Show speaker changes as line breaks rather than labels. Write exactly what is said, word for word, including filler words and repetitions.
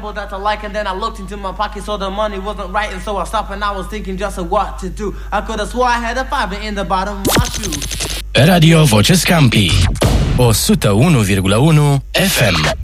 That I like, and then I looked into my pocket, so the money wasn't right, and so I stopped and I was thinking just of what to do. I could have swore I had a fiver in the bottom of my shoe.
Radio Voce Scampi o sută unu virgulă unu F M.